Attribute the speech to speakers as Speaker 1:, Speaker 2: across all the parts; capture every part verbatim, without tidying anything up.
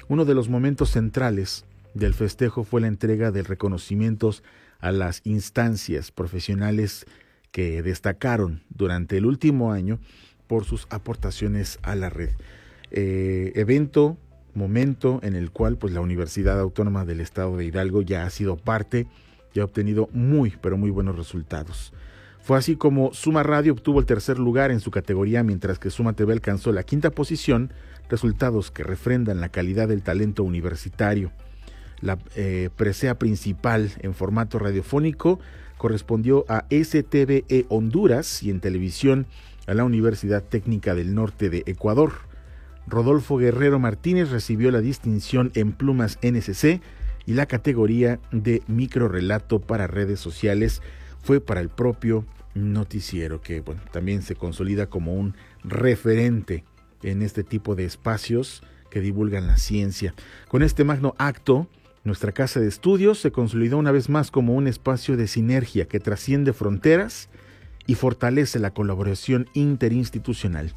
Speaker 1: Uno de los momentos centrales del festejo fue la entrega de reconocimientos a las instancias profesionales que destacaron durante el último año por sus aportaciones a la red. Eh, evento, momento en el cual pues la Universidad Autónoma del Estado de Hidalgo ya ha sido parte y ha obtenido muy, pero muy buenos resultados. Fue así como Suma Radio obtuvo el tercer lugar en su categoría, mientras que Suma T V alcanzó la quinta posición, resultados que refrendan la calidad del talento universitario. La eh, presea principal en formato radiofónico correspondió a S T V E Honduras y en televisión a la Universidad Técnica del Norte de Ecuador. Rodolfo Guerrero Martínez recibió la distinción en Plumas N S C y la categoría de microrrelato para redes sociales fue para el propio noticiero, que bueno, también se consolida como un referente en este tipo de espacios que divulgan la ciencia. Con este magno acto, nuestra casa de estudios se consolidó una vez más como un espacio de sinergia que trasciende fronteras y fortalece la colaboración interinstitucional.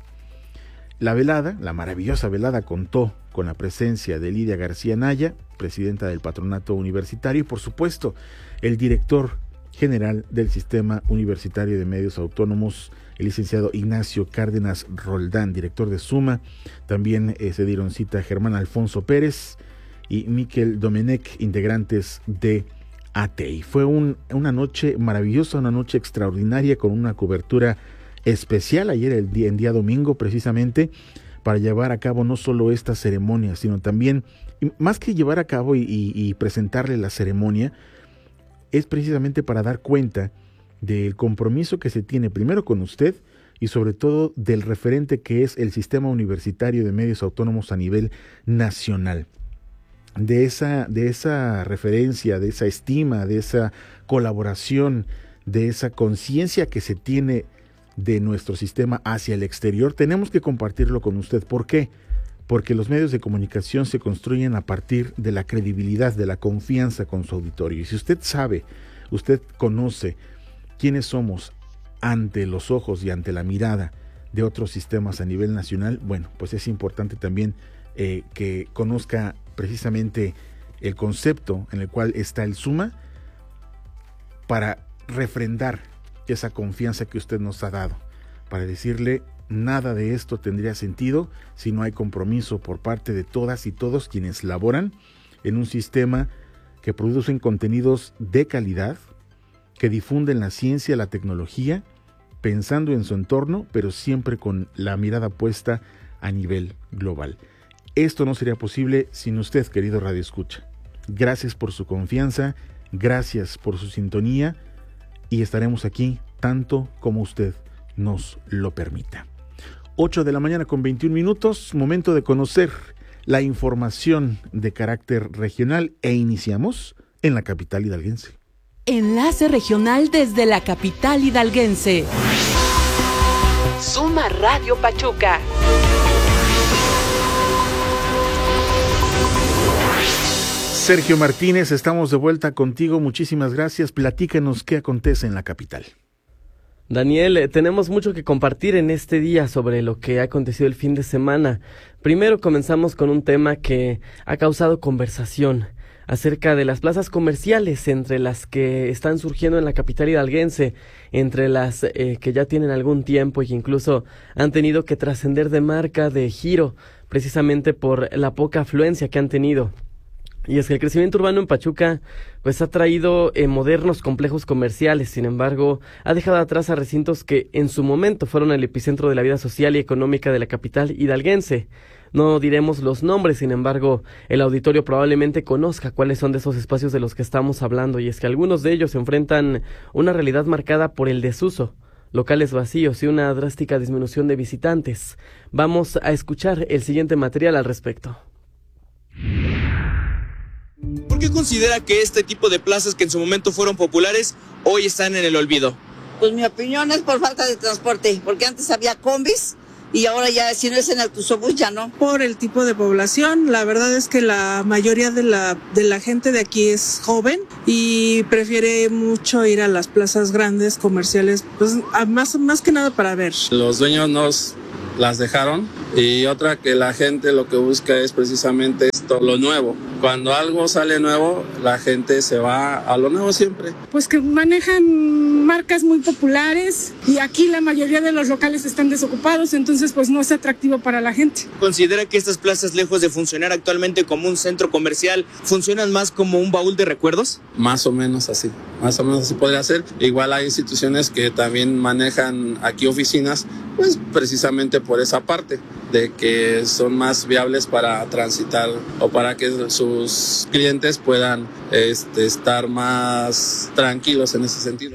Speaker 1: La velada, la maravillosa velada, contó con la presencia de Lidia García Naya, presidenta del Patronato Universitario, y por supuesto, el director general del Sistema Universitario de Medios Autónomos, el licenciado Ignacio Cárdenas Roldán, director de Suma. También eh, se dieron cita Germán Alfonso Pérez y Miquel Domenech, integrantes de A T I. Fue un, una noche maravillosa, una noche extraordinaria con una cobertura especial ayer el día, en día domingo, precisamente para llevar a cabo no solo esta ceremonia, sino también, más que llevar a cabo y, y, y presentarle la ceremonia, es precisamente para dar cuenta del compromiso que se tiene primero con usted y sobre todo del referente que es el Sistema Universitario de Medios Autónomos a nivel nacional. De esa, de esa referencia, de esa estima, de esa colaboración, de esa conciencia que se tiene de nuestro sistema hacia el exterior, tenemos que compartirlo con usted. ¿Por qué? Porque los medios de comunicación se construyen a partir de la credibilidad, de la confianza con su auditorio. Y si usted sabe, usted conoce quiénes somos ante los ojos y ante la mirada de otros sistemas a nivel nacional, bueno, pues es importante también eh, que conozca precisamente el concepto en el cual está el Suma para refrendar esa confianza que usted nos ha dado, para decirle nada de esto tendría sentido si no hay compromiso por parte de todas y todos quienes laboran en un sistema que producen contenidos de calidad, que difunden la ciencia, la tecnología, pensando en su entorno, pero siempre con la mirada puesta a nivel global. Esto no sería posible sin usted, querido Radio Escucha. Gracias por su confianza, gracias por su sintonía y estaremos aquí tanto como usted nos lo permita. ocho de la mañana con veintiún minutos, momento de conocer la información de carácter regional e iniciamos en la capital hidalguense.
Speaker 2: Enlace regional desde la capital hidalguense. Suma Radio Pachuca.
Speaker 1: Sergio Martínez, estamos de vuelta contigo. Muchísimas gracias. Platícanos qué acontece en la capital.
Speaker 3: Daniel, tenemos mucho que compartir en este día sobre lo que ha acontecido el fin de semana. Primero comenzamos con un tema que ha causado conversación acerca de las plazas comerciales, entre las que están surgiendo en la capital hidalguense, entre las eh, que ya tienen algún tiempo y que incluso han tenido que trascender de marca, de giro, precisamente por la poca afluencia que han tenido. Y es que el crecimiento urbano en Pachuca pues ha traído eh, modernos complejos comerciales, sin embargo ha dejado atrás a recintos que en su momento fueron el epicentro de la vida social y económica de la capital hidalguense. No diremos los nombres, sin embargo el auditorio probablemente conozca cuáles son de esos espacios de los que estamos hablando, y es que algunos de ellos enfrentan una realidad marcada por el desuso, locales vacíos y una drástica disminución de visitantes. Vamos a escuchar el siguiente material al respecto.
Speaker 4: ¿Por qué considera que este tipo de plazas que en su momento fueron populares hoy están en el olvido?
Speaker 5: Pues mi opinión es por falta de transporte, porque antes había combis y ahora ya si no es en autobús ya no.
Speaker 6: Por el tipo de población, la verdad es que la mayoría de la, de la gente de aquí es joven y prefiere mucho ir a las plazas grandes comerciales, pues a más, más que nada para ver.
Speaker 4: Los dueños nos
Speaker 7: las dejaron, y otra que la gente lo que busca es precisamente esto, lo nuevo. Cuando algo sale nuevo, la gente se va a lo nuevo siempre.
Speaker 8: Pues que manejan marcas muy populares y aquí la mayoría de los locales están desocupados, entonces pues no es atractivo para la gente.
Speaker 4: ¿Considera que estas plazas, lejos de funcionar actualmente como un centro comercial, funcionan más como un baúl de recuerdos?
Speaker 7: Más o menos así, más o menos así podría ser. Igual hay instituciones que también manejan aquí oficinas, pues precisamente por esa parte, de que son más viables para transitar o para que sus clientes puedan este, estar más tranquilos en ese sentido.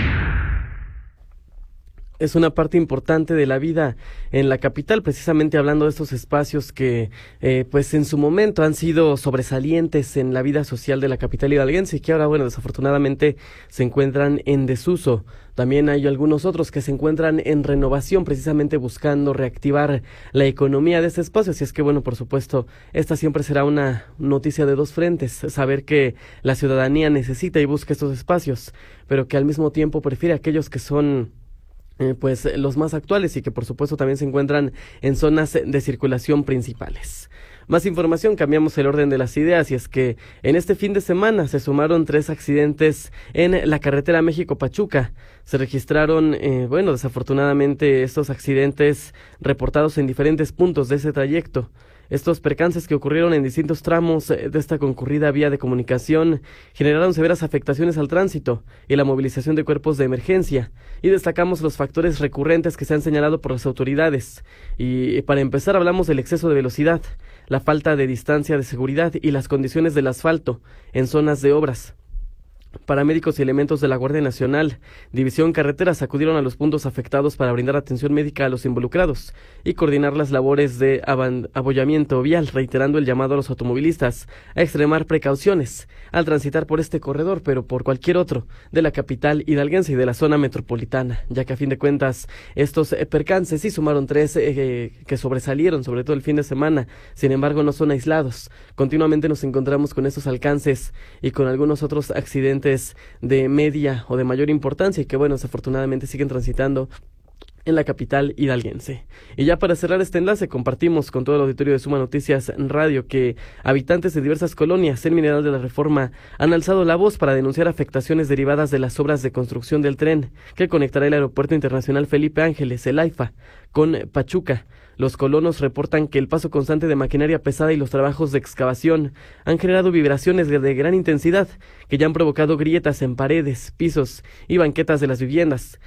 Speaker 3: Es una parte importante de la vida en la capital, precisamente hablando de estos espacios que eh, pues en su momento han sido sobresalientes en la vida social de la capital hidalguense y que ahora, bueno, desafortunadamente se encuentran en desuso. También hay algunos otros que se encuentran en renovación, precisamente buscando reactivar la economía de este espacio. Así es que, bueno, por supuesto, esta siempre será una noticia de dos frentes, saber que la ciudadanía necesita y busca estos espacios, pero que al mismo tiempo prefiere aquellos que son Eh, pues los más actuales y que por supuesto también se encuentran en zonas de circulación principales. Más información, cambiamos el orden de las ideas y es que en este fin de semana se sumaron tres accidentes en la carretera México-Pachuca. Se registraron, eh, bueno, desafortunadamente estos accidentes reportados en diferentes puntos de ese trayecto. Estos percances que ocurrieron en distintos tramos de esta concurrida vía de comunicación generaron severas afectaciones al tránsito y la movilización de cuerpos de emergencia. Y destacamos los factores recurrentes que se han señalado por las autoridades. Y para empezar hablamos del exceso de velocidad, la falta de distancia de seguridad y las condiciones del asfalto en zonas de obras. Paramédicos y elementos de la Guardia Nacional, División Carreteras, acudieron a los puntos afectados para brindar atención médica a los involucrados y coordinar las labores de abollamiento vial, reiterando el llamado a los automovilistas a extremar precauciones al transitar por este corredor, pero por cualquier otro de la capital hidalguense y de la zona metropolitana, ya que a fin de cuentas estos eh, percances sí sumaron tres eh, que sobresalieron, sobre todo el fin de semana. Sin embargo, no son aislados. Continuamente nos encontramos con estos alcances y con algunos otros accidentes de media o de mayor importancia y que, bueno, desafortunadamente siguen transitando en la capital hidalguense. Y ya para cerrar este enlace, compartimos con todo el auditorio de Suma Noticias Radio que habitantes de diversas colonias en Mineral de la Reforma han alzado la voz para denunciar afectaciones derivadas de las obras de construcción del tren que conectará el Aeropuerto Internacional Felipe Ángeles, el AIFA, con Pachuca. Los colonos reportan que el paso constante de maquinaria pesada y los trabajos de excavación han generado vibraciones de gran intensidad que ya han provocado grietas en paredes, pisos y banquetas de las viviendas.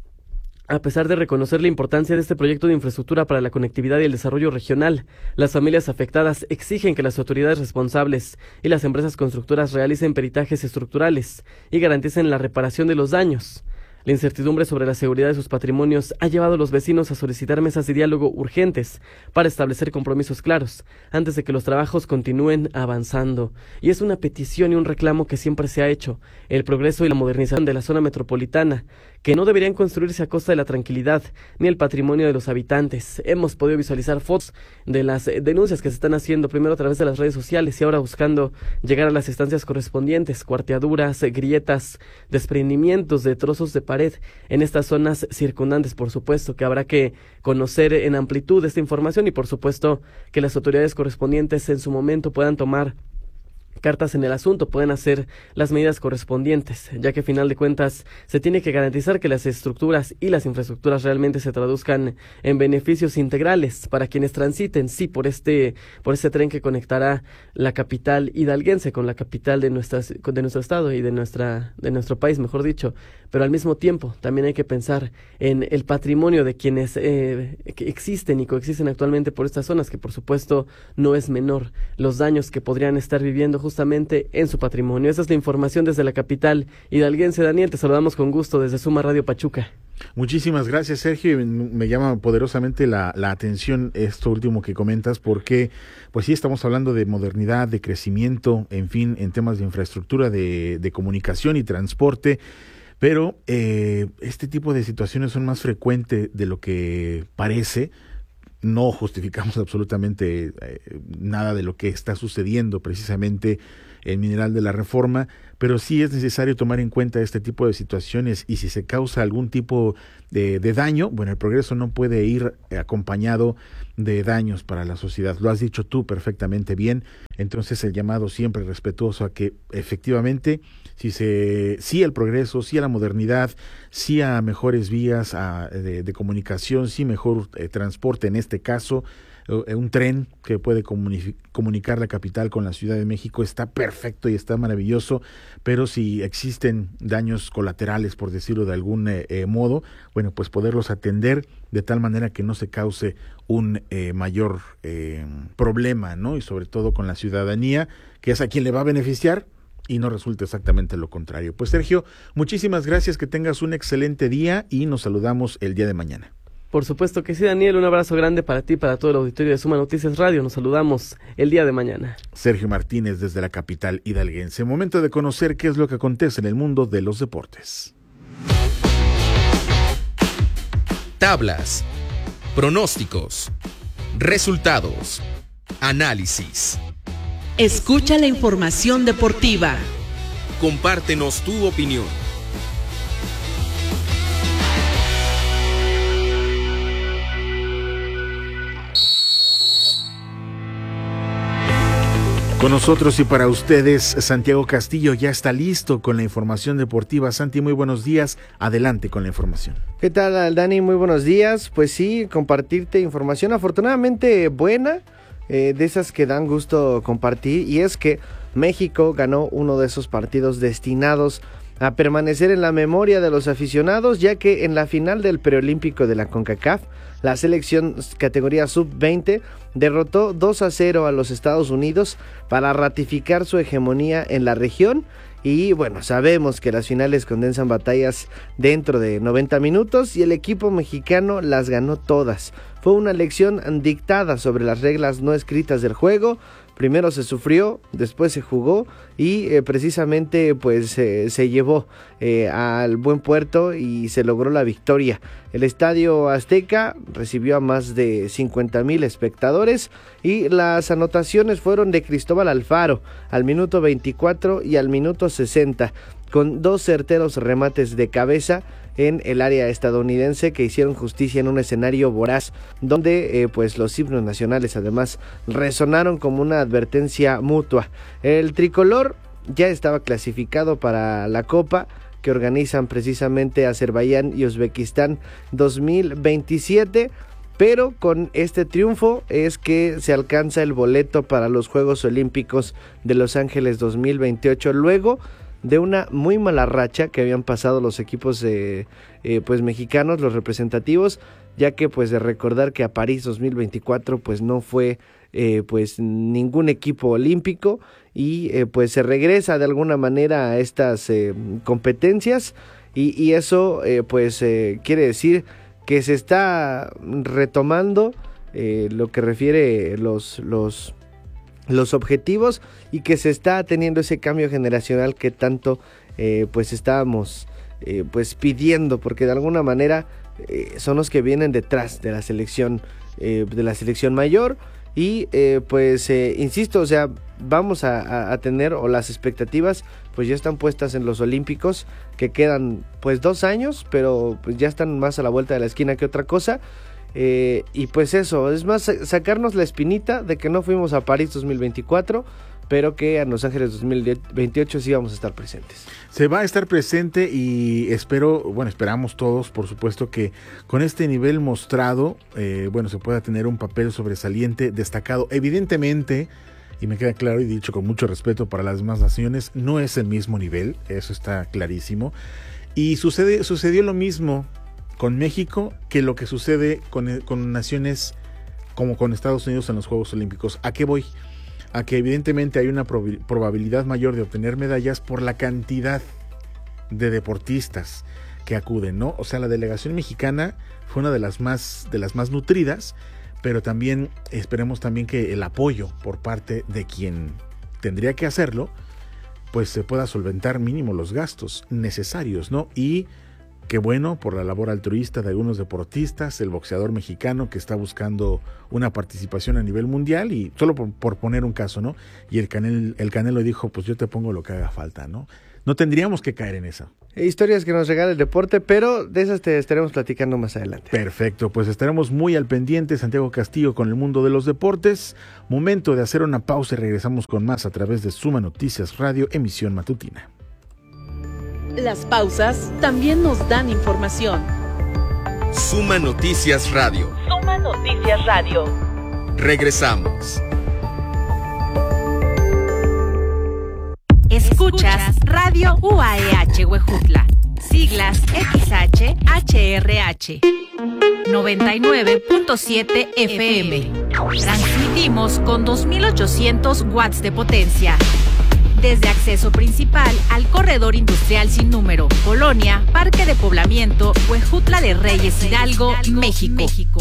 Speaker 3: A pesar de reconocer la importancia de este proyecto de infraestructura para la conectividad y el desarrollo regional, las familias afectadas exigen que las autoridades responsables y las empresas constructoras realicen peritajes estructurales y garanticen la reparación de los daños. La incertidumbre sobre la seguridad de sus patrimonios ha llevado a los vecinos a solicitar mesas de diálogo urgentes para establecer compromisos claros antes de que los trabajos continúen avanzando. Y es una petición y un reclamo que siempre se ha hecho: el progreso y la modernización de la zona metropolitana, que no deberían construirse a costa de la tranquilidad ni el patrimonio de los habitantes. Hemos podido visualizar fotos de las denuncias que se están haciendo, primero a través de las redes sociales y ahora buscando llegar a las instancias correspondientes: cuarteaduras, grietas, desprendimientos de trozos de pared en estas zonas circundantes. Por supuesto que habrá que conocer en amplitud esta información y por supuesto que las autoridades correspondientes en su momento puedan tomar cartas en el asunto, pueden hacer las medidas correspondientes, ya que a final de cuentas se tiene que garantizar que las estructuras y las infraestructuras realmente se traduzcan en beneficios integrales para quienes transiten, sí, por este por este tren que conectará la capital hidalguense con la capital de nuestras de nuestro estado y de nuestra de nuestro país, mejor dicho. Pero al mismo tiempo también hay que pensar en el patrimonio de quienes eh, que existen y coexisten actualmente por estas zonas, que por supuesto no es menor los daños que podrían estar viviendo justamente en su patrimonio. Esa es la información desde la capital hidalguense. Daniel, te saludamos con gusto desde Suma Radio Pachuca.
Speaker 1: Muchísimas gracias, Sergio. Me llama poderosamente la, la atención esto último que comentas, porque pues sí, estamos hablando de modernidad, de crecimiento, en fin, en temas de infraestructura, de, de comunicación y transporte. Pero eh, este tipo de situaciones son más frecuentes de lo que parece. No justificamos absolutamente eh, nada de lo que está sucediendo precisamente en Mineral de la Reforma, pero sí es necesario tomar en cuenta este tipo de situaciones y si se causa algún tipo de, de daño, bueno, el progreso no puede ir acompañado de daños para la sociedad. Lo has dicho tú perfectamente bien, entonces el llamado siempre respetuoso a que efectivamente si se sí al progreso, sí a la modernidad, sí a mejores vías a, de, de comunicación, sí mejor eh, transporte en este caso, un tren que puede comuni- comunicar la capital con la Ciudad de México está perfecto y está maravilloso, pero si existen daños colaterales, por decirlo de algún eh, eh, modo, bueno, pues poderlos atender de tal manera que no se cause un eh, mayor eh, problema, ¿no? Y sobre todo con la ciudadanía, que es a quien le va a beneficiar, y no resulta exactamente lo contrario. Pues Sergio, muchísimas gracias, que tengas un excelente día y nos saludamos el día de mañana.
Speaker 3: Por supuesto que sí, Daniel, un abrazo grande para ti, para todo el auditorio de Suma Noticias Radio. Nos saludamos el día de mañana.
Speaker 1: Sergio Martínez desde la capital hidalguense. Momento de conocer qué es lo que acontece en el mundo de los deportes.
Speaker 9: Tablas, pronósticos, resultados, análisis.
Speaker 2: Escucha la información deportiva.
Speaker 9: Compártenos tu opinión.
Speaker 1: Con nosotros y para ustedes, Santiago Castillo ya está listo con la información deportiva. Santi, muy buenos días. Adelante con la información.
Speaker 10: ¿Qué tal, Dani? Muy buenos días. Pues sí, compartirte información afortunadamente buena, eh, de esas que dan gusto compartir. Y es que México ganó uno de esos partidos destinados a permanecer en la memoria de los aficionados, ya que en la final del preolímpico de la CONCACAF, la selección categoría sub veinte derrotó dos a cero a los Estados Unidos para ratificar su hegemonía en la región. Y bueno, sabemos que las finales condensan batallas dentro de noventa minutos y el equipo mexicano las ganó todas. Fue una lección dictada sobre las reglas no escritas del juego. Primero se sufrió, después se jugó y eh, precisamente pues eh, se llevó eh, al buen puerto y se logró la victoria. El Estadio Azteca recibió a más de cincuenta mil espectadores y las anotaciones fueron de Cristóbal Alfaro al minuto veinticuatro y al minuto sesenta, con dos certeros remates de cabeza en el área estadounidense que hicieron justicia en un escenario voraz donde eh, pues los himnos nacionales además resonaron como una advertencia mutua. El tricolor ya estaba clasificado para la Copa que organizan precisamente Azerbaiyán y Uzbekistán dos mil veintisiete, pero con este triunfo es que se alcanza el boleto para los Juegos Olímpicos de Los Ángeles dos mil veintiocho, luego de una muy mala racha que habían pasado los equipos eh, eh, pues mexicanos, los representativos, ya que pues de recordar que a París dos mil veinticuatro pues no fue eh, pues ningún equipo olímpico y eh, pues se regresa de alguna manera a estas eh, competencias y, y eso eh, pues eh, quiere decir que se está retomando eh, lo que refiere los los los objetivos y que se está teniendo ese cambio generacional que tanto eh, pues estábamos eh, pues pidiendo, porque de alguna manera eh, son los que vienen detrás de la selección eh, de la selección mayor y eh, pues eh, insisto, o sea, vamos a, a, a tener o las expectativas pues ya están puestas en los Olímpicos que quedan pues dos años, pero pues ya están más a la vuelta de la esquina que otra cosa. Eh, y pues eso, es más sacarnos la espinita de que no fuimos a París dos mil veinticuatro, pero que a Los Ángeles dos mil veintiocho sí vamos a estar presentes.
Speaker 1: Se va a estar presente y espero, bueno, esperamos todos, por supuesto, que con este nivel mostrado, eh, bueno, se pueda tener un papel sobresaliente, destacado. Evidentemente, y me queda claro y dicho con mucho respeto para las demás naciones, no es el mismo nivel, eso está clarísimo. Y sucede, sucedió lo mismo con México que lo que sucede con, con naciones como con Estados Unidos en los Juegos Olímpicos. ¿A qué voy? A que evidentemente hay una prob- probabilidad mayor de obtener medallas por la cantidad de deportistas que acuden, ¿no? O sea, la delegación mexicana fue una de las más, de las más nutridas, pero también esperemos también que el apoyo por parte de quien tendría que hacerlo, pues se pueda solventar mínimo los gastos necesarios, ¿no? Y qué bueno por la labor altruista de algunos deportistas, el boxeador mexicano que está buscando una participación a nivel mundial, y solo por, por poner un caso, ¿no? Y el, Canel, el Canelo dijo, pues yo te pongo lo que haga falta, ¿no? No tendríamos que caer en eso.
Speaker 10: Historias que nos regala el deporte, pero de esas te estaremos platicando más adelante.
Speaker 1: Perfecto, pues estaremos muy al pendiente, Santiago Castillo, con el mundo de los deportes. Momento de hacer una pausa y regresamos con más a través de Suma Noticias Radio, emisión matutina.
Speaker 2: Las pausas también nos dan información.
Speaker 9: Suma Noticias Radio.
Speaker 2: Suma Noticias Radio.
Speaker 9: Regresamos.
Speaker 11: Escuchas Radio U A E H Huejutla, siglas X H H R H, noventa y nueve punto siete F M. Transmitimos con dos mil ochocientos watts de potencia. Desde acceso principal al corredor industrial sin número, Colonia, Parque de Poblamiento, Huejutla de Reyes Hidalgo, México.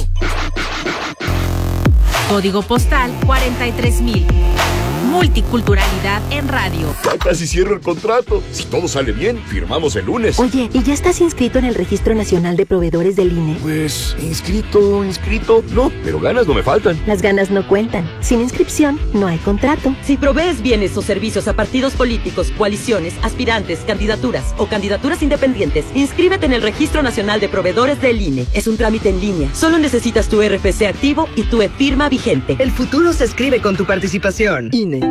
Speaker 11: Código postal cuarenta y tres mil. Multiculturalidad en radio.
Speaker 12: Ya casi cierro el contrato. Si todo sale bien, firmamos el lunes.
Speaker 13: Oye, ¿y ya estás inscrito en el Registro Nacional de Proveedores del I N E?
Speaker 12: Pues, inscrito, inscrito, no, pero ganas no me faltan.
Speaker 13: Las ganas no cuentan. Sin inscripción, no hay contrato.
Speaker 14: Si provees bienes o servicios a partidos políticos, coaliciones, aspirantes, candidaturas o candidaturas independientes, inscríbete en el Registro Nacional de Proveedores del I N E. Es un trámite en línea. Solo necesitas tu R F C activo y tu e-firma vigente.
Speaker 15: El futuro se escribe con tu participación. I N E.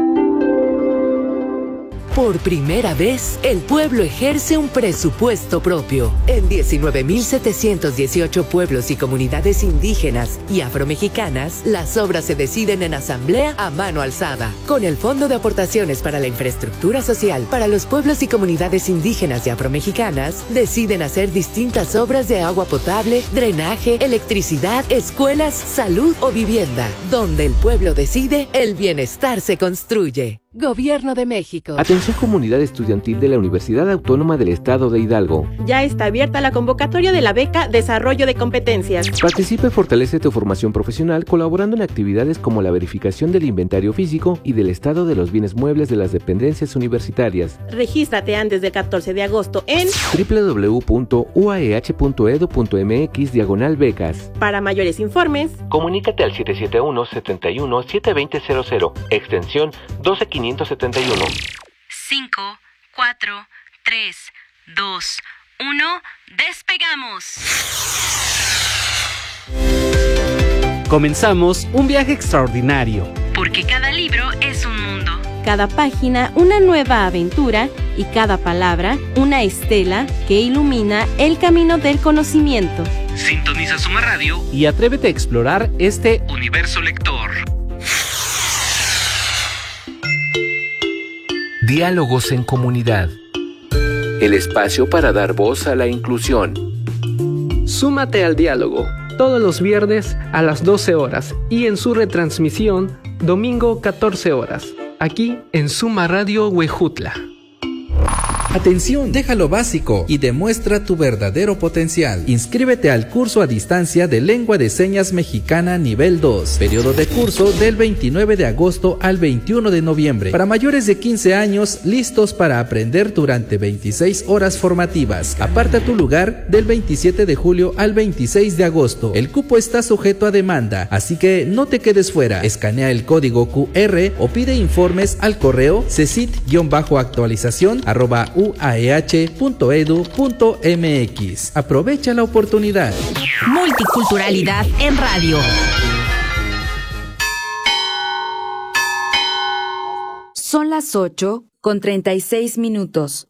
Speaker 16: Por primera vez, el pueblo ejerce un presupuesto propio. En diecinueve mil setecientos dieciocho pueblos y comunidades indígenas y afromexicanas, las obras se deciden en asamblea a mano alzada. Con el Fondo de Aportaciones para la Infraestructura Social para los pueblos y comunidades indígenas y afromexicanas, deciden hacer distintas obras de agua potable, drenaje, electricidad, escuelas, salud o vivienda. Donde el pueblo decide, el bienestar se construye. Gobierno de México.
Speaker 17: Atención comunidad estudiantil de la Universidad Autónoma del Estado de Hidalgo.
Speaker 18: Ya está abierta la convocatoria de la beca Desarrollo de Competencias.
Speaker 17: Participa y fortalece tu formación profesional colaborando en actividades como la verificación del inventario físico y del estado de los bienes muebles de las dependencias universitarias.
Speaker 18: Regístrate antes del catorce de agosto en
Speaker 17: doble u doble u doble u punto u a e hache punto e d u punto m x diagonal becas.
Speaker 18: Para mayores informes,
Speaker 17: comunícate al siete siete uno, siete uno, siete dos cero cero cero, extensión doce quinientos setenta y uno.
Speaker 11: cinco, cuatro, tres, dos, uno, despegamos.
Speaker 19: Comenzamos un viaje extraordinario.
Speaker 11: Porque cada libro es un mundo.
Speaker 2: Cada página una nueva aventura y cada palabra una estela que ilumina el camino del conocimiento.
Speaker 9: Sintoniza Suma Radio
Speaker 19: y atrévete a explorar este
Speaker 9: universo lector.
Speaker 17: Diálogos en comunidad. El espacio para dar voz a la inclusión.
Speaker 20: Súmate al diálogo todos los viernes a las doce horas y en su retransmisión domingo catorce horas, aquí en Suma Radio Huejutla.
Speaker 21: Atención, deja lo básico y demuestra tu verdadero potencial. Inscríbete al curso a distancia de Lengua de Señas Mexicana nivel dos. Periodo de curso del veintinueve de agosto al veintiuno de noviembre. Para mayores de quince años, listos para aprender durante veintiséis horas formativas. Aparta tu lugar del veintisiete de julio al veintiséis de agosto. El cupo está sujeto a demanda, así que no te quedes fuera. Escanea el código cu erre o pide informes al correo cesit-actualización arroba u a e hache punto e d u punto m x. Aprovecha la oportunidad.
Speaker 11: Multiculturalidad en radio.
Speaker 22: Son las ocho con treinta y seis minutos.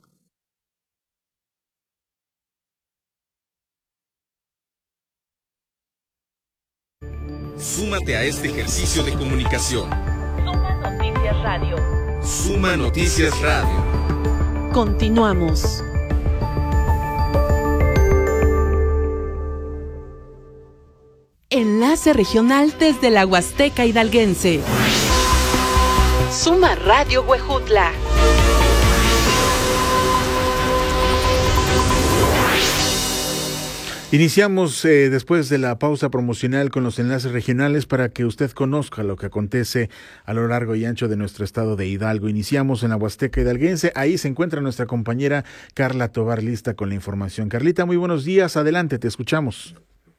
Speaker 9: Súmate a este ejercicio de comunicación.
Speaker 2: Suma Noticias Radio.
Speaker 9: Suma Noticias Radio.
Speaker 2: Continuamos. Enlace regional desde la Huasteca hidalguense. Suma Radio Huejutla.
Speaker 1: Iniciamos eh, después de la pausa promocional con los enlaces regionales para que usted conozca lo que acontece a lo largo y ancho de nuestro estado de Hidalgo. Iniciamos en la Huasteca hidalguense. Ahí se encuentra nuestra compañera Carla Tobar lista con la información. Carlita, muy buenos días. Adelante, te escuchamos.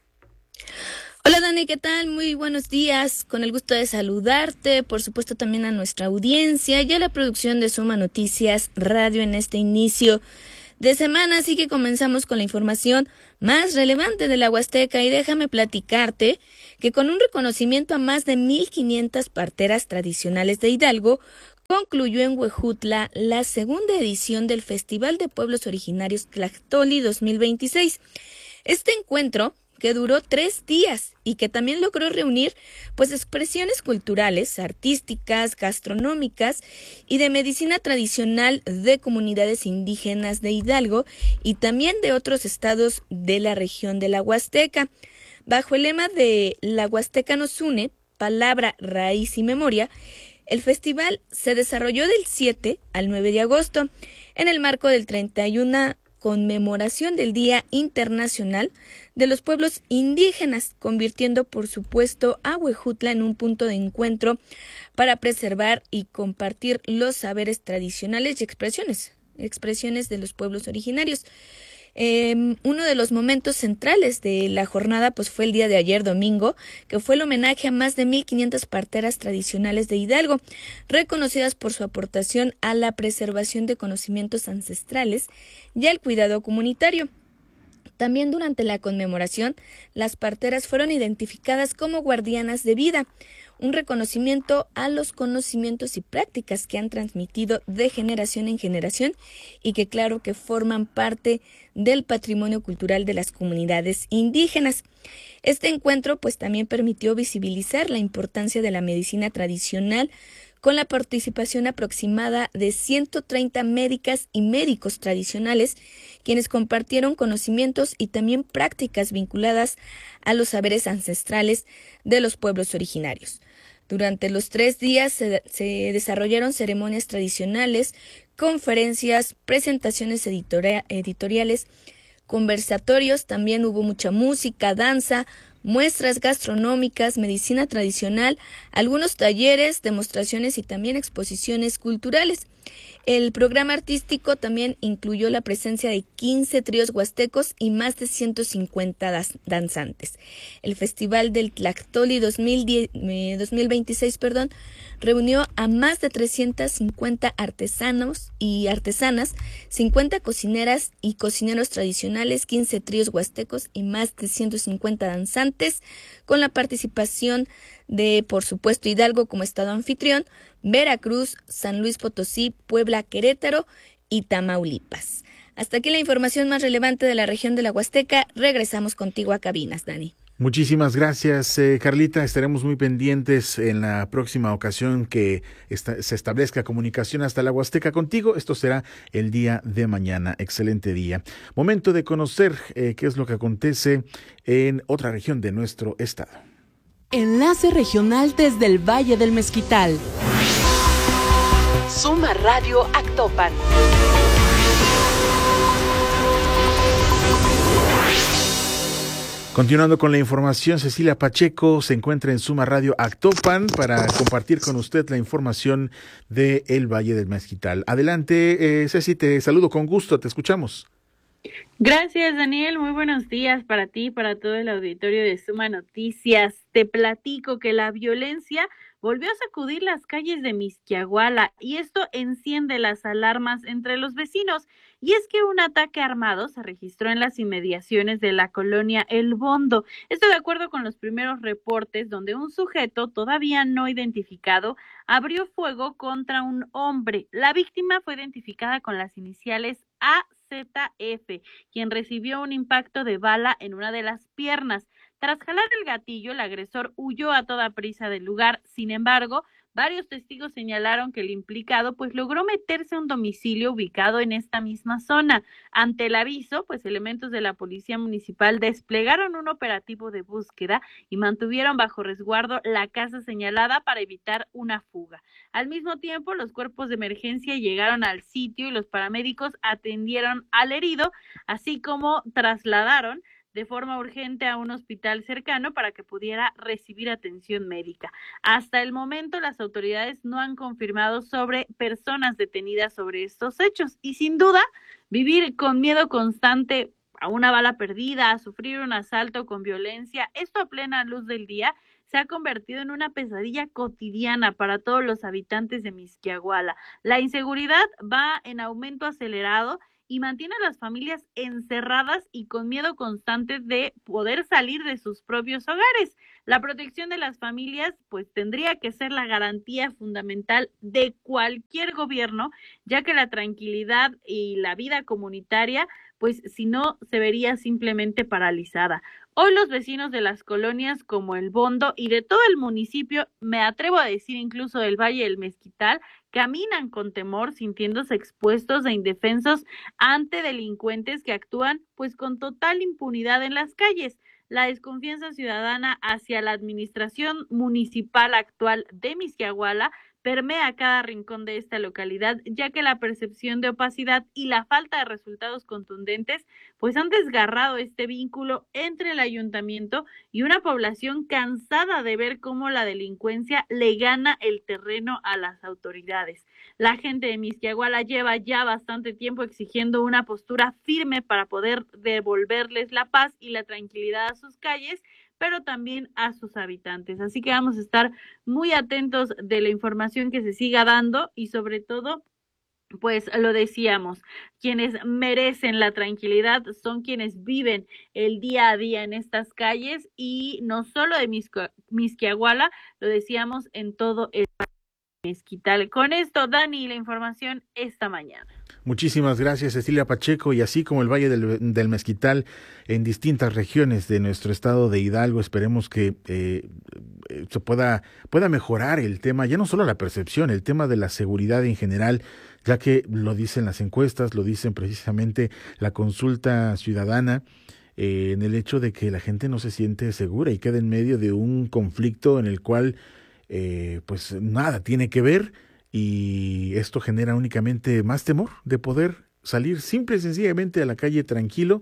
Speaker 5: Hola Dani, ¿qué tal? Muy buenos días, con el gusto de saludarte, por supuesto también a nuestra audiencia y a la producción de Suma Noticias Radio en este inicio de semana, así que comenzamos con la información más relevante de la Huasteca y déjame platicarte que con un reconocimiento a más de mil quinientas parteras tradicionales de Hidalgo, concluyó en Huejutla la segunda edición del Festival de Pueblos Originarios Tlactoli dos mil veintiséis. Este encuentro, que duró tres días y que también logró reunir pues expresiones culturales, artísticas, gastronómicas y de medicina tradicional de comunidades indígenas de Hidalgo y también de otros estados de la región de la Huasteca. Bajo el lema de La Huasteca nos une, palabra, raíz y memoria, el festival se desarrolló del siete al nueve de agosto en el marco del treinta y uno conmemoración del Día Internacional de los Pueblos Indígenas, convirtiendo por supuesto a Huejutla en un punto de encuentro para preservar y compartir los saberes tradicionales y expresiones, expresiones de los pueblos originarios. Eh, uno de los momentos centrales de la jornada pues fue el día de ayer domingo, que fue el homenaje a más de mil quinientas parteras tradicionales de Hidalgo, reconocidas por su aportación a la preservación de conocimientos ancestrales y al cuidado comunitario. También durante la conmemoración, las parteras fueron identificadas como guardianas de vida, un reconocimiento a los conocimientos y prácticas que han transmitido de generación en generación y que claro que forman parte del patrimonio cultural de las comunidades indígenas. Este encuentro pues también permitió visibilizar la importancia de la medicina tradicional con la participación aproximada de ciento treinta médicas y médicos tradicionales, quienes compartieron conocimientos y también prácticas vinculadas a los saberes ancestrales de los pueblos originarios. Durante los tres días se, se desarrollaron ceremonias tradicionales, conferencias, presentaciones editori- editoriales, conversatorios, también hubo mucha música, danza, muestras gastronómicas, medicina tradicional, algunos talleres, demostraciones y también exposiciones culturales. El programa artístico también incluyó la presencia de quince tríos huastecos y más de ciento cincuenta das- danzantes. El Festival del Tlactoli dos mil veintiséis perdón, reunió a más de trescientos cincuenta artesanos y artesanas, cincuenta cocineras y cocineros tradicionales, quince tríos huastecos y más de ciento cincuenta danzantes, con la participación de, por supuesto, Hidalgo como estado anfitrión, Veracruz, San Luis Potosí, Puebla, Querétaro y Tamaulipas. Hasta aquí la información más relevante de la región de la Huasteca. Regresamos contigo a cabinas, Dani.
Speaker 1: Muchísimas gracias, eh, Carlita. Estaremos muy pendientes en la próxima ocasión que esta, se establezca comunicación hasta la Huasteca contigo. Esto será el día de mañana. Excelente día. Momento de conocer eh, qué es lo que acontece en otra región de nuestro estado.
Speaker 6: Enlace regional desde el Valle del Mezquital. Suma Radio Actopan.
Speaker 1: Continuando con la información, Cecilia Pacheco se encuentra en Suma Radio Actopan para compartir con usted la información de el Valle del Mezquital. Adelante, eh, Ceci, te saludo con gusto, te escuchamos.
Speaker 23: Gracias, Daniel. Muy buenos días para ti, para todo el auditorio de Suma Noticias. Te platico que la violencia volvió a sacudir las calles de Mixquiahuala y esto enciende las alarmas entre los vecinos. Y es que un ataque armado se registró en las inmediaciones de la colonia El Bondo. Esto de acuerdo con los primeros reportes, donde un sujeto todavía no identificado abrió fuego contra un hombre. La víctima fue identificada con las iniciales A Z F, quien recibió un impacto de bala en una de las piernas. Tras jalar el gatillo, el agresor huyó a toda prisa del lugar. Sin embargo, varios testigos señalaron que el implicado pues logró meterse a un domicilio ubicado en esta misma zona. Ante el aviso, pues elementos de la policía municipal desplegaron un operativo de búsqueda y mantuvieron bajo resguardo la casa señalada para evitar una fuga. Al mismo tiempo, los cuerpos de emergencia llegaron al sitio y los paramédicos atendieron al herido, así como trasladaron de forma urgente a un hospital cercano para que pudiera recibir atención médica. Hasta el momento, las autoridades no han confirmado sobre personas detenidas sobre estos hechos y sin duda, vivir con miedo constante a una bala perdida, a sufrir un asalto con violencia, esto a plena luz del día, se ha convertido en una pesadilla cotidiana para todos los habitantes de Mixquiahuala. La inseguridad va en aumento acelerado y mantiene a las familias encerradas y con miedo constante de poder salir de sus propios hogares. La protección de las familias, pues, tendría que ser la garantía fundamental de cualquier gobierno, ya que la tranquilidad y la vida comunitaria, pues, si no, se vería simplemente paralizada. Hoy los vecinos de las colonias como El Bondo y de todo el municipio, me atrevo a decir incluso del Valle del Mezquital, caminan con temor, sintiéndose expuestos e indefensos ante delincuentes que actúan pues con total impunidad en las calles. La desconfianza ciudadana hacia la administración municipal actual de Mixquiahuala permea cada rincón de esta localidad, ya que la percepción de opacidad y la falta de resultados contundentes pues han desgarrado este vínculo entre el ayuntamiento y una población cansada de ver cómo la delincuencia le gana el terreno a las autoridades. La gente de Mixquiahuala lleva ya bastante tiempo exigiendo una postura firme para poder devolverles la paz y la tranquilidad a sus calles, pero también a sus habitantes. Así que vamos a estar muy atentos de la información que se siga dando y sobre todo, pues lo decíamos, quienes merecen la tranquilidad son quienes viven el día a día en estas calles y no solo de Mixquiahuala, lo decíamos en todo el Mezquital. Con esto, Dani, la información esta mañana.
Speaker 1: Muchísimas gracias, Cecilia Pacheco, y así como el Valle del, del Mezquital, en distintas regiones de nuestro estado de Hidalgo, esperemos que eh, se pueda, pueda mejorar el tema, ya no solo la percepción, el tema de la seguridad en general, ya que lo dicen las encuestas, lo dicen precisamente la consulta ciudadana, eh, en el hecho de que la gente no se siente segura y queda en medio de un conflicto en el cual eh, pues nada tiene que ver. Y esto genera únicamente más temor de poder salir simple y sencillamente a la calle tranquilo.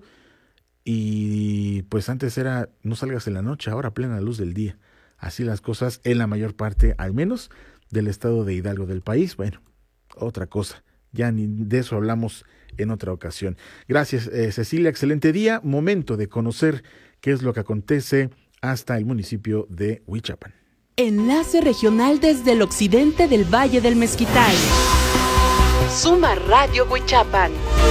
Speaker 1: Y pues antes era no salgas en la noche, ahora a plena luz del día. Así las cosas en la mayor parte, al menos, del estado de Hidalgo del país. Bueno, otra cosa, ya ni de eso hablamos en otra ocasión. Gracias, eh, Cecilia, excelente día. Momento de conocer qué es lo que acontece hasta el municipio de Huichapan.
Speaker 6: Enlace regional desde el occidente del Valle del Mezquital. Suma Radio Huichapan.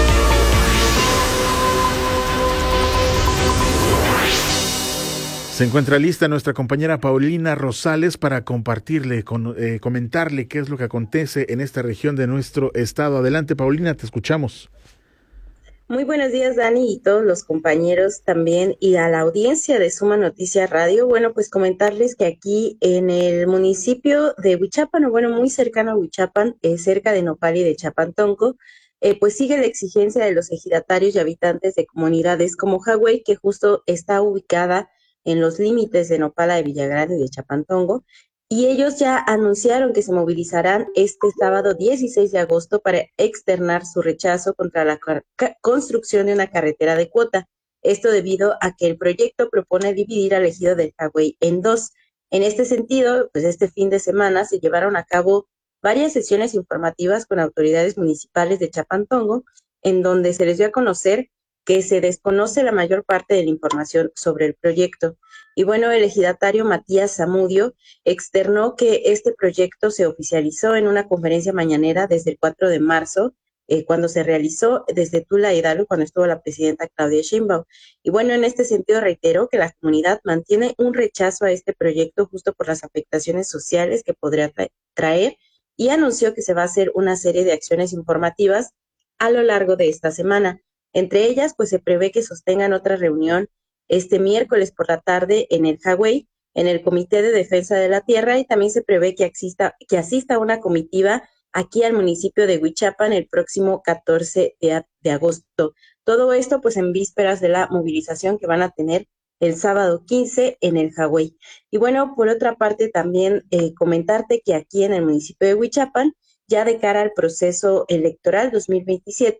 Speaker 1: Se encuentra lista nuestra compañera Paulina Rosales para compartirle, con, eh, comentarle qué es lo que acontece en esta región de nuestro estado. Adelante, Paulina, te escuchamos.
Speaker 4: Muy buenos días, Dani, y todos los compañeros también, y a la audiencia de Suma Noticias Radio. Bueno, pues comentarles que aquí en el municipio de Huichapan, o bueno, muy cercano a Huichapan, eh, cerca de Nopal y de Chapantonco, eh, pues sigue la exigencia de los ejidatarios y habitantes de comunidades como Jagüey, que justo está ubicada en los límites de Nopala, de Villagrán y de Chapantongo, y ellos ya anunciaron que se movilizarán este sábado dieciséis de agosto para externar su rechazo contra la construcción de una carretera de cuota. Esto debido a que el proyecto propone dividir al ejido del Jagüey en dos. En este sentido, pues este fin de semana se llevaron a cabo varias sesiones informativas con autoridades municipales de Chapantongo, en donde se les dio a conocer que se desconoce la mayor parte de la información sobre el proyecto. Y bueno, el ejidatario Matías Zamudio externó que este proyecto se oficializó en una conferencia mañanera desde el cuatro de marzo, eh, cuando se realizó desde Tula, Hidalgo, cuando estuvo la presidenta Claudia Sheinbaum. Y bueno, en este sentido reiteró que la comunidad mantiene un rechazo a este proyecto justo por las afectaciones sociales que podría tra- traer y anunció que se va a hacer una serie de acciones informativas a lo largo de esta semana. Entre ellas, pues se prevé que sostengan otra reunión este miércoles por la tarde en el Jagüey, en el Comité de Defensa de la Tierra, y también se prevé que asista, que asista una comitiva aquí al municipio de Huichapan el próximo catorce de agosto. Todo esto pues en vísperas de la movilización que van a tener el sábado quince en el Jagüey. Y bueno, por otra parte también eh, comentarte que aquí en el municipio de Huichapan, ya de cara al proceso electoral dos mil veintisiete,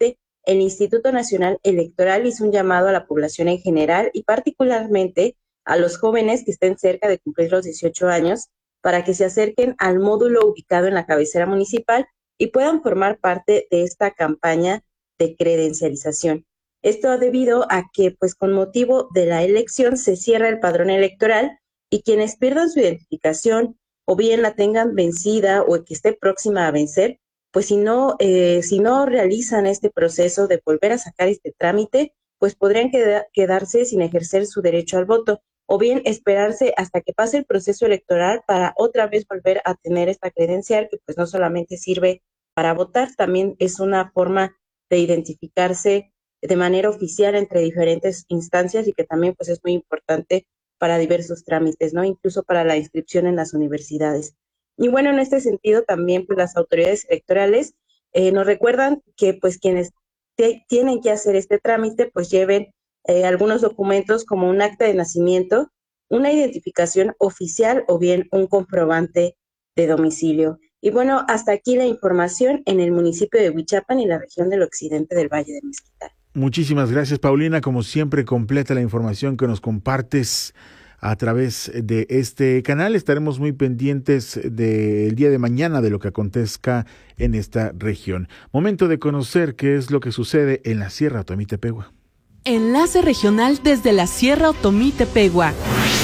Speaker 4: el Instituto Nacional Electoral hizo un llamado a la población en general y particularmente a los jóvenes que estén cerca de cumplir los dieciocho años para que se acerquen al módulo ubicado en la cabecera municipal y puedan formar parte de esta campaña de credencialización. Esto debido a que, pues, con motivo de la elección se cierra el padrón electoral y quienes pierdan su identificación o bien la tengan vencida o que esté próxima a vencer, pues si no, eh, si no realizan este proceso de volver a sacar este trámite, pues podrían queda, quedarse sin ejercer su derecho al voto o bien esperarse hasta que pase el proceso electoral para otra vez volver a tener esta credencial que pues no solamente sirve para votar, también es una forma de identificarse de manera oficial entre diferentes instancias y que también pues es muy importante para diversos trámites, ¿no? Incluso para la inscripción en las universidades. Y bueno, en este sentido también pues las autoridades electorales eh, nos recuerdan que pues quienes te, tienen que hacer este trámite pues lleven eh, algunos documentos como un acta de nacimiento, una identificación oficial o bien un comprobante de domicilio. Y bueno, hasta aquí la información en el municipio de Huichapan y la región del occidente del Valle del Mezquital.
Speaker 1: Muchísimas gracias, Paulina. Como siempre, completa la información que nos compartes a través de este canal. Estaremos muy pendientes del día de mañana de lo que acontezca en esta región. Momento de conocer qué es lo que sucede en la Sierra Otomí-Tepehua.
Speaker 6: Enlace regional desde la Sierra Otomí-Tepehua.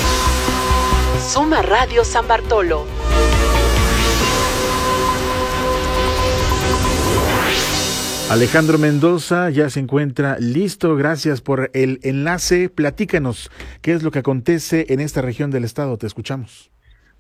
Speaker 6: Suma Radio San Bartolo.
Speaker 1: Alejandro Mendoza ya se encuentra listo. Gracias por el enlace. Platícanos qué es lo que acontece en esta región del estado. Te escuchamos.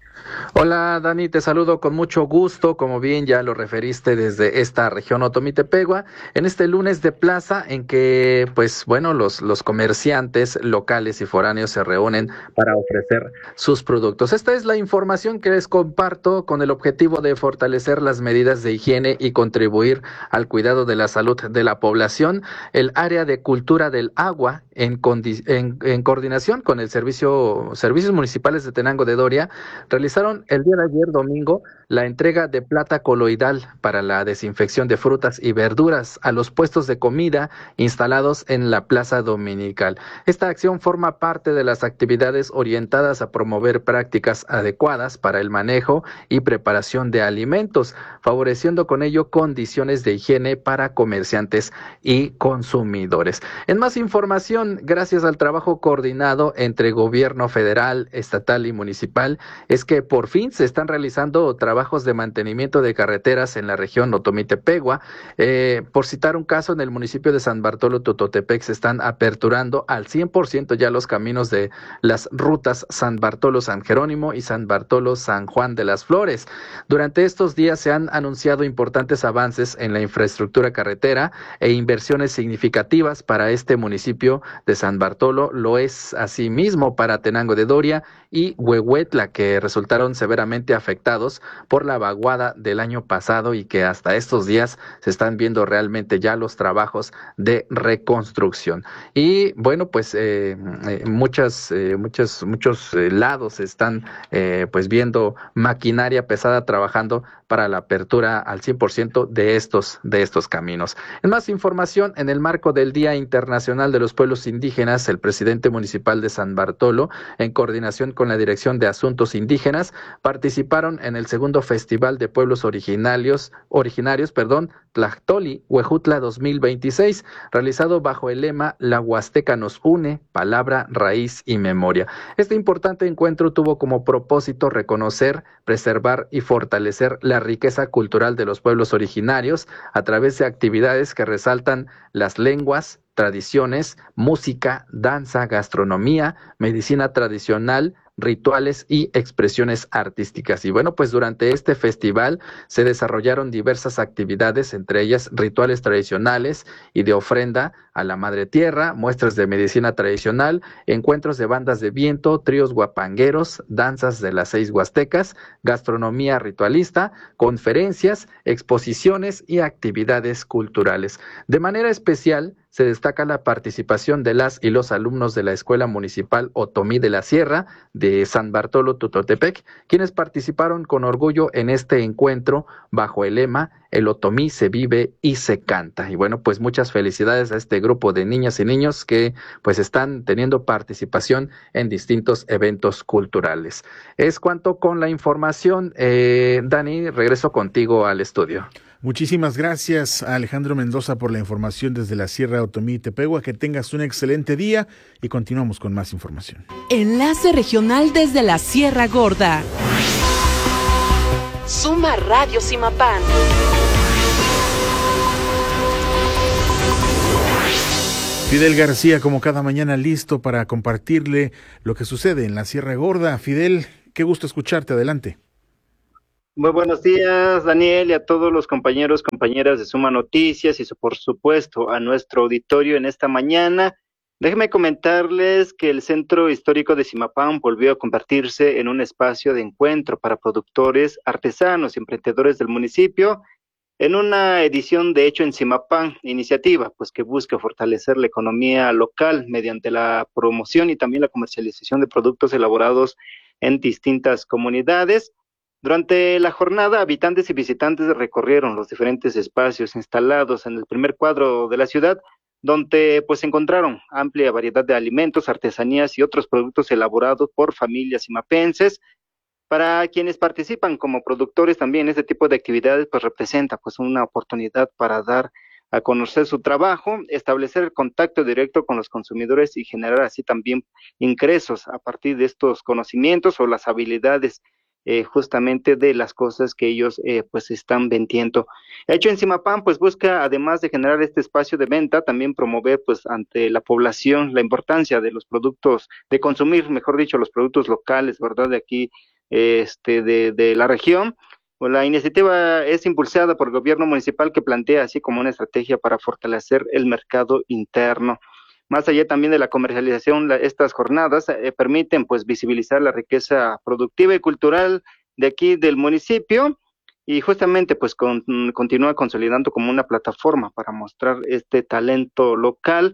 Speaker 3: Hola Dani, te saludo con mucho gusto, como bien ya lo referiste desde esta región Otomí-Tepehua, en este lunes de plaza en que, pues bueno, los, los comerciantes locales y foráneos se reúnen para ofrecer sus productos. Esta es la información que les comparto con el objetivo de fortalecer las medidas de higiene y contribuir al cuidado de la salud de la población. El área de cultura del agua, en, condi- en, en coordinación con el servicio Servicios Municipales de Tenango de Doria, realizaron el día de ayer domingo la entrega de plata coloidal para la desinfección de frutas y verduras a los puestos de comida instalados en la Plaza Dominical. Esta acción forma parte de las actividades orientadas a promover prácticas adecuadas para el manejo y preparación de alimentos, favoreciendo con ello condiciones de higiene para comerciantes y consumidores. En más información, gracias al trabajo coordinado entre gobierno federal, estatal y municipal, es que por fin se están realizando trabajos de mantenimiento de carreteras en la región Otomí-Tepehua. Eh, por citar un caso, en el municipio de San Bartolo Tototepec se están aperturando al cien por ciento ya los caminos de las rutas San Bartolo-San Jerónimo y San Bartolo-San Juan de las Flores. Durante estos días se han anunciado importantes avances en la infraestructura carretera e inversiones significativas para este municipio de San Bartolo. Lo es asimismo para Tenango de Doria y Huehuetla, que resultaron severamente afectados por la vaguada del año pasado y que hasta estos días se están viendo realmente ya los trabajos de reconstrucción. Y bueno, pues eh, eh, muchas, eh, muchos, muchos eh, lados están eh, pues viendo maquinaria pesada trabajando para la apertura al cien por ciento de estos, de estos caminos. En más información, en el marco del Día Internacional de los Pueblos Indígenas, el presidente municipal de San Bartolo, en coordinación con la Dirección de Asuntos Indígenas, participaron en el segundo Festival de Pueblos Originarios, originarios, perdón, Tlachtoli Huejutla dos mil veintiséis, realizado bajo el lema La Huasteca nos une, palabra, raíz y memoria. Este importante encuentro tuvo como propósito reconocer, preservar y fortalecer la riqueza cultural de los pueblos originarios a través de actividades que resaltan las lenguas, tradiciones, música, danza, gastronomía, medicina tradicional, rituales y expresiones artísticas. Y bueno, pues durante este festival se desarrollaron diversas actividades, entre ellas rituales tradicionales y de ofrenda a la Madre Tierra, muestras de medicina tradicional, encuentros de bandas de viento, tríos guapangueros, danzas de las seis huastecas, gastronomía ritualista, conferencias, exposiciones y actividades culturales. De manera especial, se destaca la participación de las y los alumnos de la Escuela Municipal Otomí de la Sierra de San Bartolo Tutotepec, quienes participaron con orgullo en este encuentro bajo el lema "El Otomí se vive y se canta". Y bueno, pues muchas felicidades a este grupo de niñas y niños que pues están teniendo participación en distintos eventos culturales. Es cuanto con la información. Eh, Dani, regreso contigo al estudio.
Speaker 1: Muchísimas gracias a Alejandro Mendoza por la información desde la Sierra Otomí Tepehua. Que tengas un excelente día y continuamos con más información.
Speaker 6: Enlace regional desde la Sierra Gorda. Suma Radio Simapán.
Speaker 1: Fidel García, como cada mañana, listo para compartirle lo que sucede en la Sierra Gorda. Fidel, qué gusto escucharte, adelante.
Speaker 7: Muy buenos días, Daniel, y a todos los compañeros, compañeras de Suma Noticias y por supuesto a nuestro auditorio en esta mañana. Déjenme comentarles que el Centro Histórico de Simapán volvió a convertirse en un espacio de encuentro para productores, artesanos y emprendedores del municipio, en una edición de Hecho en Simapán, iniciativa pues que busca fortalecer la economía local mediante la promoción y también la comercialización de productos elaborados en distintas comunidades. Durante la jornada, habitantes y visitantes recorrieron los diferentes espacios instalados en el primer cuadro de la ciudad, donde pues encontraron amplia variedad de alimentos, artesanías y otros productos elaborados por familias simapenses. Para quienes participan como productores también, este tipo de actividades pues representa pues una oportunidad para dar a conocer su trabajo, establecer el contacto directo con los consumidores y generar así también ingresos a partir de estos conocimientos o las habilidades Eh, justamente de las cosas que ellos eh, pues están vendiendo. Hecho en Simapán pues busca, además de generar este espacio de venta, también promover pues ante la población la importancia de los productos, de consumir, mejor dicho, los productos locales, ¿verdad? De aquí, eh, este, de, de la región. Pues la iniciativa es impulsada por el gobierno municipal, que plantea así como una estrategia para fortalecer el mercado interno. Más allá también de la comercialización, la, estas jornadas eh, permiten pues visibilizar la riqueza productiva y cultural de aquí del municipio y justamente pues con, continúa consolidando como una plataforma para mostrar este talento local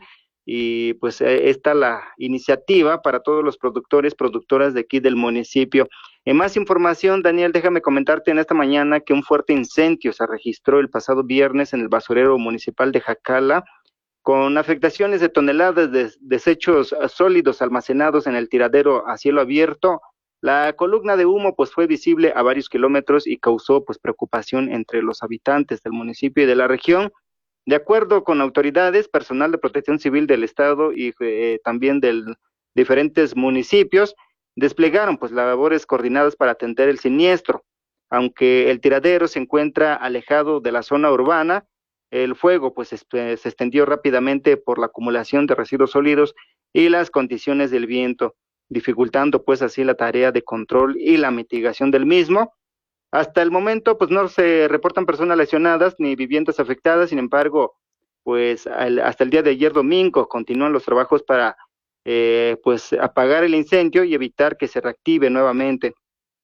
Speaker 7: y pues eh, está la iniciativa para todos los productores, productoras de aquí del municipio. En más información, Daniel, déjame comentarte en esta mañana que un fuerte incendio se registró el pasado viernes en el basurero municipal de Jacala, con afectaciones de toneladas de desechos sólidos almacenados en el tiradero a cielo abierto. La columna de humo pues fue visible a varios kilómetros y causó pues preocupación entre los habitantes del municipio y de la región. De acuerdo con autoridades, personal de protección civil del estado y eh, también de diferentes municipios desplegaron pues labores coordinadas para atender el siniestro. Aunque el tiradero se encuentra alejado de la zona urbana, el fuego pues se extendió rápidamente por la acumulación de residuos sólidos y las condiciones del viento, dificultando pues así la tarea de control y la mitigación del mismo. Hasta el momento pues no se reportan personas lesionadas ni viviendas afectadas. Sin embargo, pues al, hasta el día de ayer domingo continúan los trabajos para eh, pues apagar el incendio y evitar que se reactive nuevamente.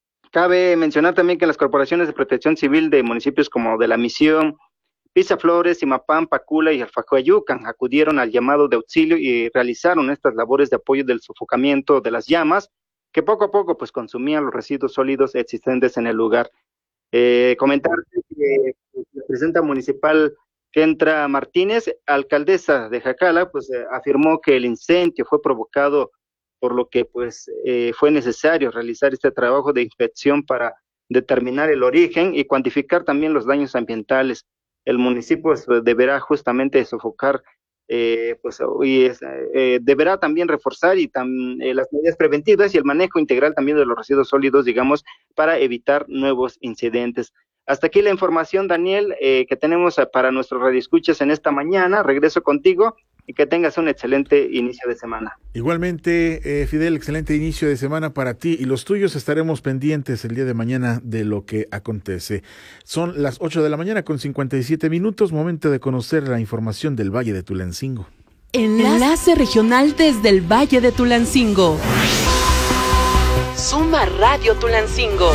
Speaker 7: Cabe mencionar también que las corporaciones de protección civil de municipios como de La Misión, Pisaflores, Simapán, Pacula y Alfajuayucan acudieron al llamado de auxilio y realizaron estas labores de apoyo del sofocamiento de las llamas, que poco a poco pues consumían los residuos sólidos existentes en el lugar. Eh, comentarte que la presidenta municipal Kentra Martínez, alcaldesa de Jacala, pues eh, afirmó que el incendio fue provocado por lo que pues eh, fue necesario realizar este trabajo de inspección para determinar el origen y cuantificar también los daños ambientales. El municipio pues, deberá justamente sofocar, eh, pues y es, eh, deberá también reforzar y tam, eh, las medidas preventivas y el manejo integral también de los residuos sólidos, digamos, para evitar nuevos incidentes. Hasta aquí la información, Daniel, eh, que tenemos para nuestros radioescuchas en esta mañana. Regreso contigo y que tengas un excelente inicio de semana.
Speaker 1: Igualmente, eh, Fidel, excelente inicio de semana para ti y los tuyos. Estaremos pendientes el día de mañana de lo que acontece. Son las ocho de la mañana con cincuenta y siete minutos, momento de conocer la información del Valle de Tulancingo.
Speaker 6: Enlace regional desde el Valle de Tulancingo. Suma Radio Tulancingo.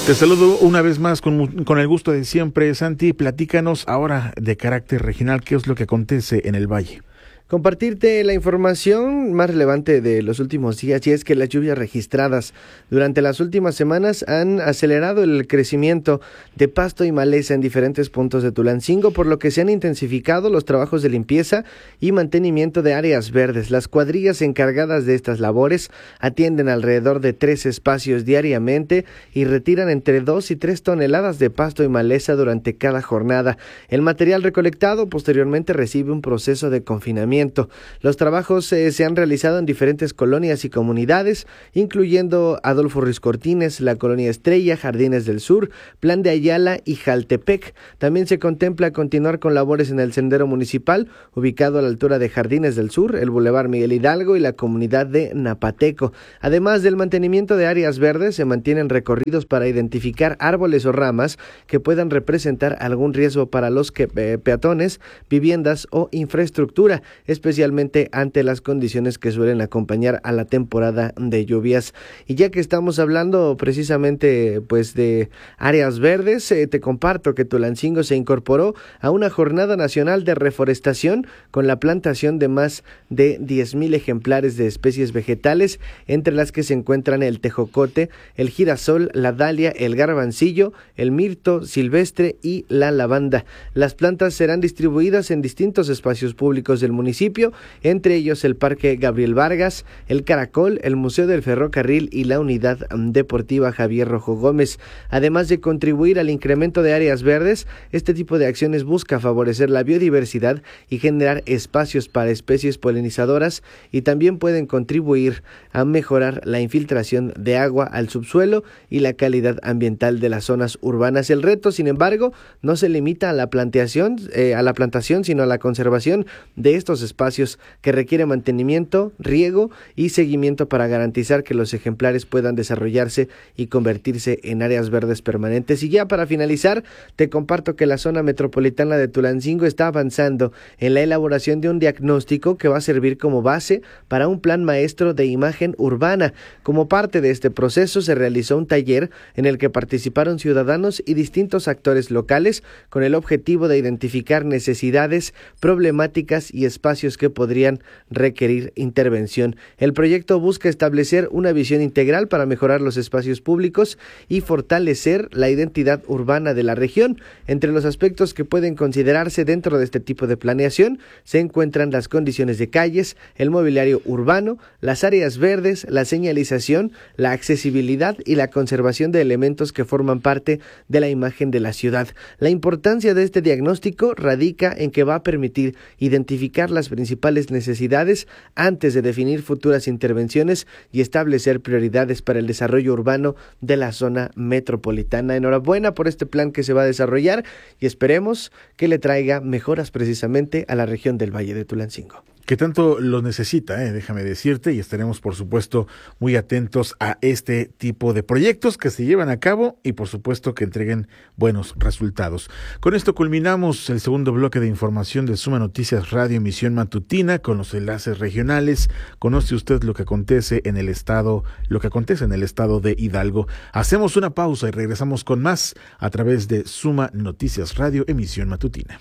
Speaker 1: Te saludo una vez más con, con el gusto de siempre. Santi, platícanos ahora de carácter regional, ¿qué es lo que acontece en el Valle?
Speaker 8: Compartirte la información más relevante de los últimos días, y es que las lluvias registradas durante las últimas semanas han acelerado el crecimiento de pasto y maleza en diferentes puntos de Tulancingo, por lo que se han intensificado los trabajos de limpieza y mantenimiento de áreas verdes. Las cuadrillas encargadas de estas labores atienden alrededor de tres espacios diariamente y retiran entre dos y tres toneladas de pasto y maleza durante cada jornada. El material recolectado posteriormente recibe un proceso de confinamiento. Los trabajos eh, se han realizado en diferentes colonias y comunidades, incluyendo Adolfo Ruiz Cortines, la Colonia Estrella, Jardines del Sur, Plan de Ayala y Jaltepec. También se contempla continuar con labores en el sendero municipal, ubicado a la altura de Jardines del Sur, el Boulevard Miguel Hidalgo y la comunidad de Napateco. Además del mantenimiento de áreas verdes, se mantienen recorridos para identificar árboles o ramas que puedan representar algún riesgo para los que, eh, peatones, viviendas o infraestructura, especialmente ante las condiciones que suelen acompañar a la temporada de lluvias. Y ya que estamos hablando precisamente pues de áreas verdes, eh, te comparto que Tulancingo se incorporó a una jornada nacional de reforestación con la plantación de más de diez mil ejemplares de especies vegetales, entre las que se encuentran el tejocote, el girasol, la dalia, el garbancillo, el mirto silvestre y la lavanda. Las plantas serán distribuidas en distintos espacios públicos del municipio, entre ellos el Parque Gabriel Vargas, el Caracol, el Museo del Ferrocarril y la Unidad Deportiva Javier Rojo Gómez. Además de contribuir al incremento de áreas verdes, este tipo de acciones busca favorecer la biodiversidad y generar espacios para especies polinizadoras, y también pueden contribuir a mejorar la infiltración de agua al subsuelo y la calidad ambiental de las zonas urbanas. El reto, sin embargo, no se limita a la plantación, eh, a la plantación, sino a la conservación de estos espacios, que requiere mantenimiento, riego y seguimiento para garantizar que los ejemplares puedan desarrollarse y convertirse en áreas verdes permanentes. Y ya para finalizar, te comparto que la zona metropolitana de Tulancingo está avanzando en la elaboración de un diagnóstico que va a servir como base para un plan maestro de imagen urbana. Como parte de este proceso se realizó un taller en el que participaron ciudadanos y distintos actores locales con el objetivo de identificar necesidades, problemáticas y espacios que podrían requerir intervención. El proyecto busca establecer una visión integral para mejorar los espacios públicos y fortalecer la identidad urbana de la región. Entre los aspectos que pueden considerarse dentro de este tipo de planeación se encuentran las condiciones de calles, el mobiliario urbano, las áreas verdes, la señalización, la accesibilidad y la conservación de elementos que forman parte de la imagen de la ciudad. La importancia de este diagnóstico radica en que va a permitir identificar las principales necesidades antes de definir futuras intervenciones y establecer prioridades para el desarrollo urbano de la zona metropolitana. Enhorabuena por este plan que se va a desarrollar y esperemos que le traiga mejoras precisamente a la región del Valle de Tulancingo.
Speaker 1: Que tanto lo necesita, eh, déjame decirte, y estaremos por supuesto muy atentos a este tipo de proyectos que se llevan a cabo y por supuesto que entreguen buenos resultados. Con esto culminamos el segundo bloque de información de Suma Noticias Radio, emisión matutina con los enlaces regionales. Conoce usted lo que acontece en el estado, lo que acontece en el estado de Hidalgo. Hacemos una pausa y regresamos con más a través de Suma Noticias Radio, emisión matutina.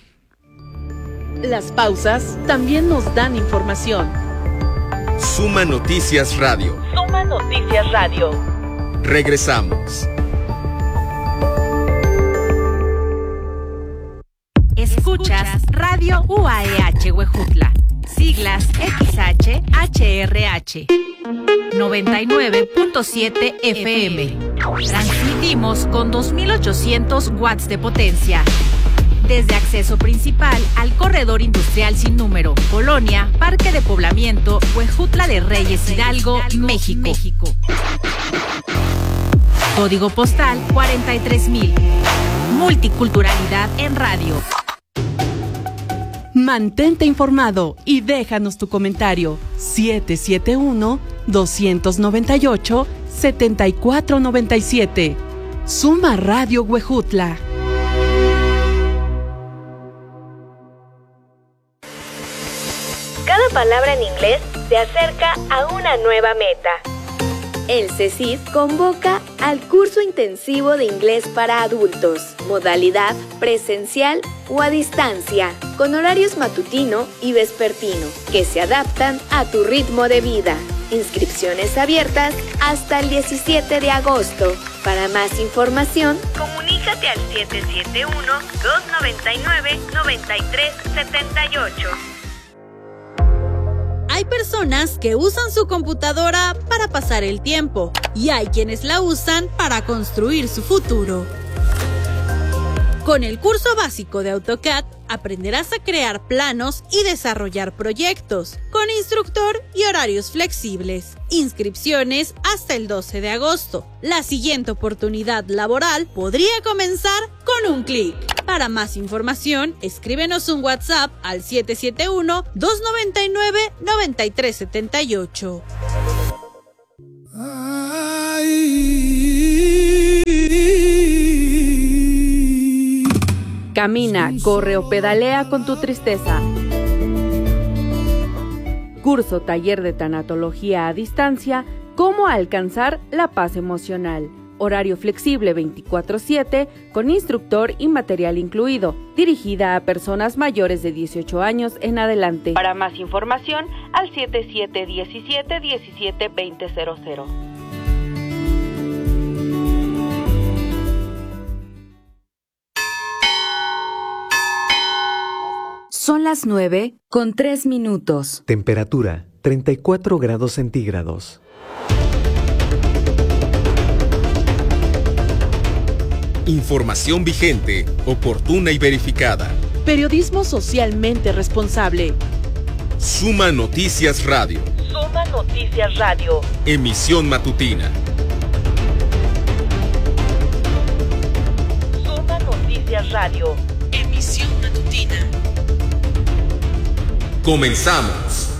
Speaker 6: Las pausas también nos dan información.
Speaker 9: Suma Noticias Radio.
Speaker 6: Suma Noticias Radio.
Speaker 9: Regresamos.
Speaker 11: Escuchas Radio U A E H Huejutla. Siglas X H H R H. noventa y nueve punto siete F M. Transmitimos con dos mil ochocientos watts de potencia. Desde acceso principal al corredor industrial sin número, Colonia, Parque de Poblamiento, Huejutla de Reyes, Hidalgo, México. México. Código postal cuarenta y tres mil. Multiculturalidad en radio.
Speaker 6: Mantente informado y déjanos tu comentario. siete siete uno, dos nueve ocho, siete cuatro nueve siete. Suma Radio Huejutla.
Speaker 10: Cada palabra en inglés te acerca a una nueva meta. El CECID convoca al curso intensivo de inglés para adultos, modalidad presencial o a distancia, con horarios matutino y vespertino, que se adaptan a tu ritmo de vida. Inscripciones abiertas hasta el diecisiete de agosto. Para más información, comunícate al siete siete uno, dos nueve nueve, nueve tres siete ocho.
Speaker 12: Hay personas que usan su computadora para pasar el tiempo y hay quienes la usan para construir su futuro. Con el curso básico de AutoCAD aprenderás a crear planos y desarrollar proyectos, con instructor y horarios flexibles. Inscripciones hasta el doce de agosto. La siguiente oportunidad laboral podría comenzar con un clic. Para más información, escríbenos un WhatsApp al siete siete uno, dos nueve nueve, nueve tres siete ocho.
Speaker 2: Camina, corre o pedalea con tu tristeza. Curso taller de tanatología a distancia, cómo alcanzar la paz emocional. Horario flexible veinticuatro siete, con instructor y material incluido. Dirigida a personas mayores de dieciocho años en adelante. Para más información, al siete siete uno siete, uno siete dos cero cero.
Speaker 22: Son las nueve con tres minutos.
Speaker 13: Temperatura treinta y cuatro grados centígrados.
Speaker 9: Información vigente, oportuna y verificada.
Speaker 6: Periodismo socialmente responsable.
Speaker 9: Suma Noticias Radio.
Speaker 22: Suma Noticias Radio.
Speaker 9: Emisión matutina.
Speaker 22: Suma Noticias Radio.
Speaker 6: Emisión matutina.
Speaker 9: Comenzamos.